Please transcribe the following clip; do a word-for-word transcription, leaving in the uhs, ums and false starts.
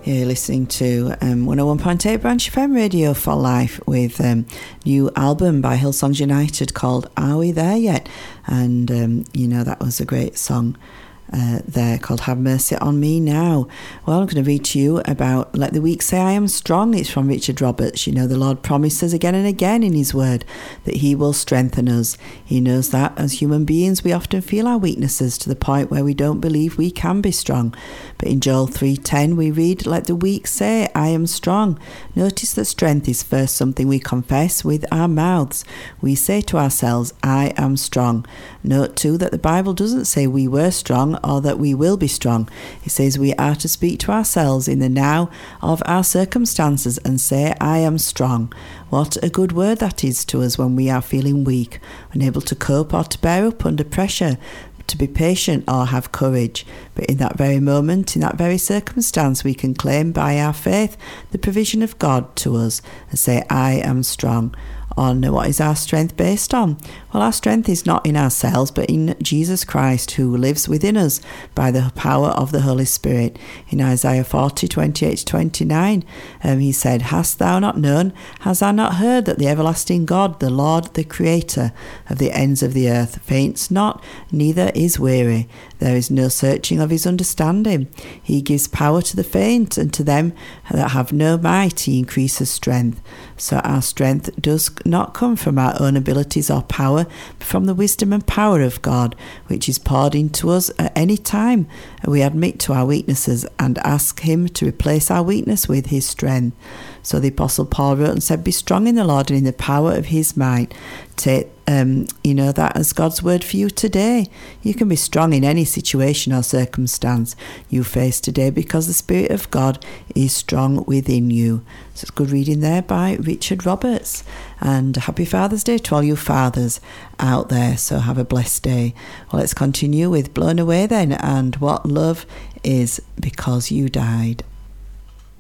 You're listening to um, one oh one point eight Branch F M Radio for Life with a um, new album by Hillsongs United called Are We There Yet? And, um, you know, that was a great song uh, there called Have Mercy on Me Now. Well, I'm going to read to you about Let the Weak Say I Am Strong. It's from Richard Roberts. You know, the Lord promises again and again in his word that he will strengthen us. He knows that as human beings we often feel our weaknesses to the point where we don't believe we can be strong. But in Joel three ten we read, let the weak say, I am strong. Notice that strength is first something we confess with our mouths. We say to ourselves, I am strong. Note too that the Bible doesn't say we were strong or that we will be strong. It says we are to speak to ourselves in the now of our circumstances and say, I am strong. What a good word that is to us when we are feeling weak, unable to cope or to bear up under pressure, to be patient or have courage. But in that very moment, in that very circumstance, we can claim by our faith the provision of God to us and say, I am strong. On what is our strength based on? Well, our strength is not in ourselves, but in Jesus Christ, who lives within us by the power of the Holy Spirit. In Isaiah forty, twenty-eight to twenty-nine, um, he said, Hast thou not known, hast thou not heard that the everlasting God, the Lord, the Creator of the ends of the earth, faints not, neither is weary. There is no searching of his understanding. He gives power to the faint, and to them that have no might he increases strength. So our strength does not come from our own abilities or power, but from the wisdom and power of God, which is poured into us at any time we admit to our weaknesses and ask him to replace our weakness with his strength. So the Apostle Paul wrote and said, be strong in the Lord and in the power of his might. Take, um, you know, that as God's word for you today. You can be strong in any situation or circumstance you face today because the Spirit of God is strong within you. So it's good reading there by Richard Roberts. And happy Father's Day to all you fathers out there. So have a blessed day. Well, let's continue with Blown Away then, and What Love Is Because You Died.